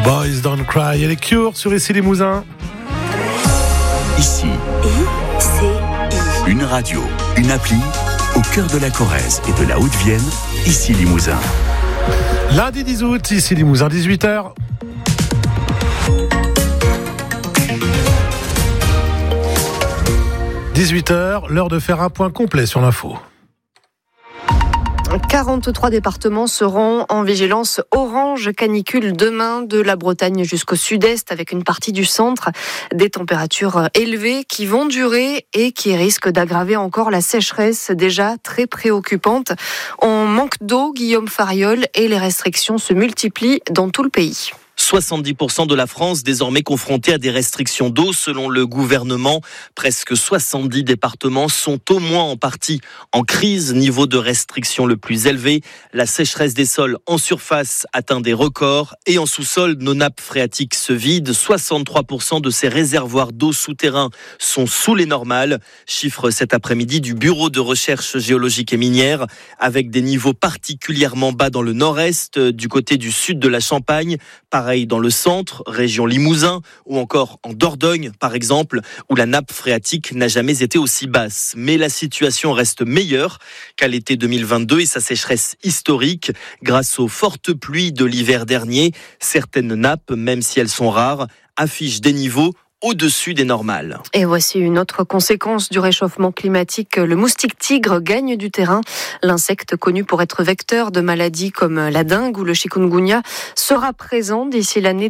Boys Don't Cry et les Cure sur Ici Limousin. Ici, une radio, une appli, au cœur de la Corrèze et de la Haute-Vienne, Ici Limousin. Lundi 10 août, Ici Limousin, 18h. « 18h, l'heure de faire un point complet sur l'info. » 43 départements seront en vigilance orange canicule demain, de la Bretagne jusqu'au sud-est, avec une partie du centre. Des températures élevées qui vont durer et qui risquent d'aggraver encore la sécheresse déjà très préoccupante. On manque d'eau, Guillaume Fariol, et les restrictions se multiplient dans tout le pays. 70% de la France désormais confrontée à des restrictions d'eau selon le gouvernement. Presque 70 départements sont au moins en partie en crise, niveau de restriction le plus élevé. La sécheresse des sols en surface atteint des records et en sous-sol, nos nappes phréatiques se vident. 63% de ces réservoirs d'eau souterrains sont sous les normales. Chiffre cet après-midi du Bureau de recherche géologique et minière, avec des niveaux particulièrement bas dans le nord-est, du côté du sud de la Champagne, pareil dans le centre, région Limousin, ou encore en Dordogne, par exemple, où la nappe phréatique n'a jamais été aussi basse. Mais la situation reste meilleure qu'à l'été 2022 et sa sécheresse historique. Grâce aux fortes pluies de l'hiver dernier, certaines nappes, même si elles sont rares, affichent des niveaux au-dessus des normales. Et voici une autre conséquence du réchauffement climatique. Le moustique tigre gagne du terrain. L'insecte connu pour être vecteur de maladies comme la dengue ou le chikungunya sera présent d'ici l'année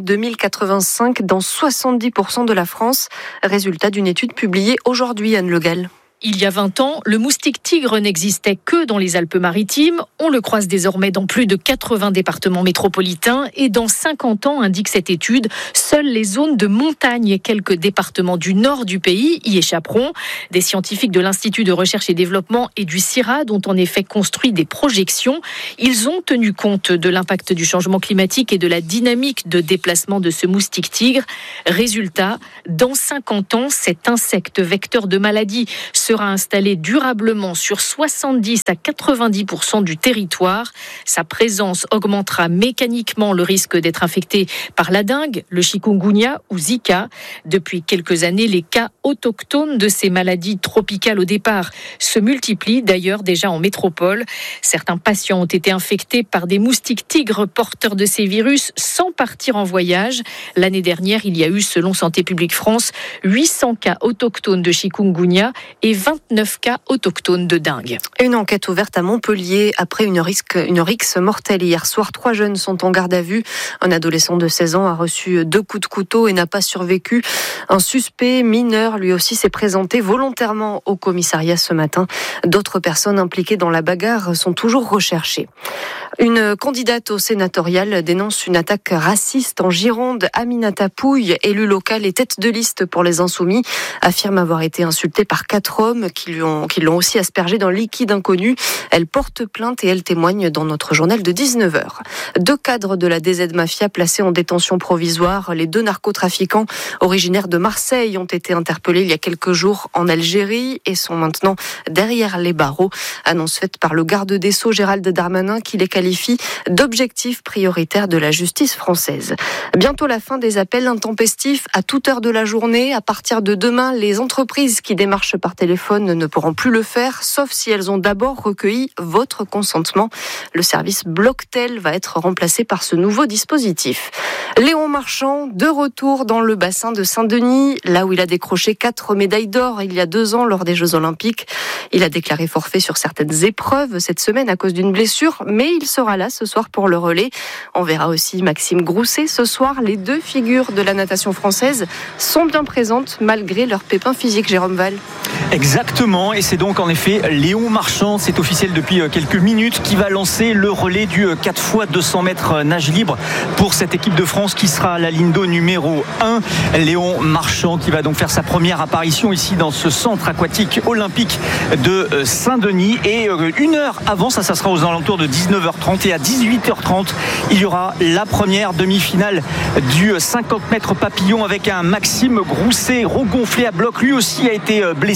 2085 dans 70% de la France. Résultat d'une étude publiée aujourd'hui, Anne Le Gall. Il y a 20 ans, le moustique tigre n'existait que dans les Alpes-Maritimes. On le croise désormais dans plus de 80 départements métropolitains. Et dans 50 ans, indique cette étude, seules les zones de montagne et quelques départements du nord du pays y échapperont. Des scientifiques de l'Institut de recherche et développement et du CIRAD ont en effet construit des projections. Ils ont tenu compte de l'impact du changement climatique et de la dynamique de déplacement de ce moustique tigre. Résultat, dans 50 ans, cet insecte vecteur de maladies sera installé durablement sur 70 à 90% du territoire. Sa présence augmentera mécaniquement le risque d'être infecté par la dengue, le chikungunya ou Zika. Depuis quelques années, les cas autochtones de ces maladies tropicales au départ se multiplient, d'ailleurs déjà en métropole. Certains patients ont été infectés par des moustiques tigres porteurs de ces virus sans partir en voyage. L'année dernière, il y a eu, selon Santé publique France, 800 cas autochtones de chikungunya et 29 cas autochtones de dengue. Une enquête ouverte à Montpellier après une rixe mortelle. Hier soir, 3 jeunes sont en garde à vue. Un adolescent de 16 ans a reçu 2 coups de couteau et n'a pas survécu. Un suspect mineur, lui aussi, s'est présenté volontairement au commissariat ce matin. D'autres personnes impliquées dans la bagarre sont toujours recherchées. Une candidate au sénatorial dénonce une attaque raciste en Gironde. Aminata Pouille, élue locale et tête de liste pour les Insoumis, affirme avoir été insultée par 4 hommes qui l'ont aussi aspergée d'un liquide inconnu. Elle porte plainte et elle témoigne dans notre journal de 19h. 2 cadres de la DZ Mafia placés en détention provisoire. Les 2 narcotrafiquants originaires de Marseille ont été interpellés il y a quelques jours en Algérie et sont maintenant derrière les barreaux. Annonce faite par le garde des Sceaux Gérald Darmanin qui les qualifie d'objectifs prioritaires de la justice française. Bientôt la fin des appels intempestifs à toute heure de la journée. À partir de demain, les entreprises qui démarchent par téléphone ne pourront plus le faire, sauf si elles ont d'abord recueilli votre consentement. Le service Blocktel va être remplacé par ce nouveau dispositif. Léon Marchand, de retour dans le bassin de Saint-Denis, là où il a décroché 4 médailles d'or il y a 2 ans lors des Jeux Olympiques. Il a déclaré forfait sur certaines épreuves cette semaine à cause d'une blessure, mais il sera là ce soir pour le relais. On verra aussi Maxime Grousset ce soir. Les 2 figures de la natation française sont bien présentes malgré leur pépin physique, Jérôme Val. Exactement, et c'est donc en effet Léon Marchand, c'est officiel depuis quelques minutes, qui va lancer le relais du 4x200 mètres nage libre pour cette équipe de France qui sera à la ligne d'eau numéro 1. Léon Marchand qui va donc faire sa première apparition ici dans ce centre aquatique olympique de Saint-Denis. Et une heure avant, ça sera aux alentours de 19h30, et à 18h30, il y aura la première demi-finale du 50 mètres papillon avec un Maxime Grousset regonflé à bloc. Lui aussi a été blessé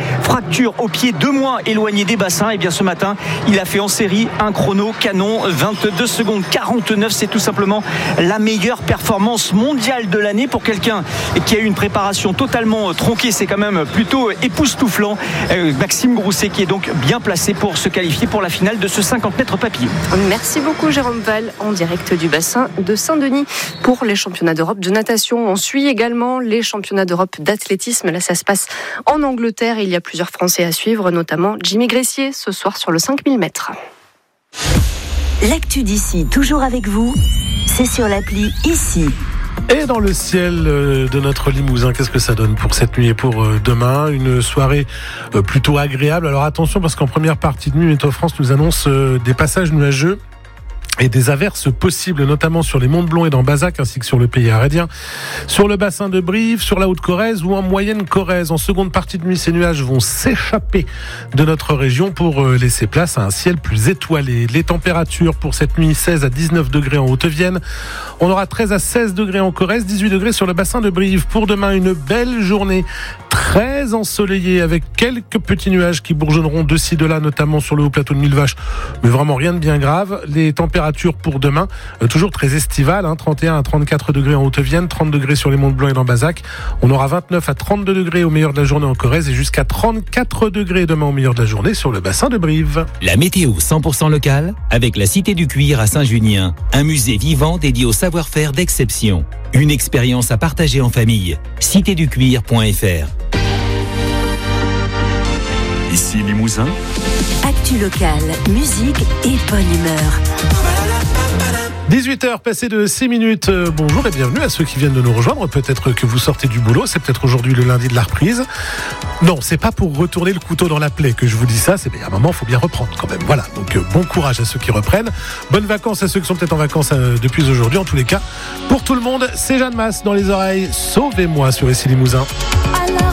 fracture au pied 2 mois éloigné des bassins. Et bien ce matin, il a fait en série un chrono canon 22 secondes 49. C'est tout simplement la meilleure performance mondiale de l'année pour quelqu'un qui a eu une préparation totalement tronquée. C'est quand même plutôt époustouflant. Maxime Grousset qui est donc bien placé pour se qualifier pour la finale de ce 50 mètres papillon. Merci beaucoup Jérôme Val en direct du bassin de Saint-Denis pour les championnats d'Europe de natation. On suit également les championnats d'Europe d'athlétisme. Là, ça se passe en Angleterre. Il y a plusieurs Français à suivre, notamment Jimmy Gressier ce soir sur le 5000 mètres. L'actu d'ici, toujours avec vous, c'est sur l'appli Ici. Et dans le ciel de notre Limousin, qu'est-ce que ça donne pour cette nuit et pour demain? Une soirée plutôt agréable. Alors attention, parce qu'en première partie de nuit, Météo France nous annonce des passages nuageux et des averses possibles, notamment sur les Monts-de-Blon et dans Bazac, ainsi que sur le pays aradien, sur le bassin de Brive, sur la Haute-Corrèze ou en moyenne Corrèze. En seconde partie de nuit, ces nuages vont s'échapper de notre région pour laisser place à un ciel plus étoilé. Les températures pour cette nuit, 16 à 19 degrés en Haute-Vienne. On aura 13 à 16 degrés en Corrèze, 18 degrés sur le bassin de Brive. Pour demain, une belle journée très ensoleillée avec quelques petits nuages qui bourgeonneront de ci de là, notamment sur le haut plateau de Millevaches, mais vraiment rien de bien grave. Les températures pour demain, toujours très estivales, 31 à 34 degrés en Haute-Vienne, 30 degrés sur les Monts-de-Blon et dans Bazac. On aura 29 à 32 degrés au meilleur de la journée en Corrèze et jusqu'à 34 degrés demain au meilleur de la journée sur le bassin de Brive. La météo 100% locale avec la Cité du Cuir à Saint-Junien, un musée vivant dédié au savoir-faire d'exception. Une expérience à partager en famille. citéducuir.fr. Ici Limousin. Actu locale, musique et bonne humeur. 18h passées de 6 minutes. Bonjour et bienvenue à ceux qui viennent de nous rejoindre. Peut-être que vous sortez du boulot, c'est peut-être aujourd'hui le lundi de la reprise. Non, c'est pas pour retourner le couteau dans la plaie que je vous dis ça, c'est à un moment, il faut bien reprendre quand même. Voilà, donc bon courage à ceux qui reprennent. Bonnes vacances à ceux qui sont peut-être en vacances depuis aujourd'hui. En tous les cas, pour tout le monde, c'est Jeanne Masse dans les oreilles. Sauvez-moi sur Ici Limousin.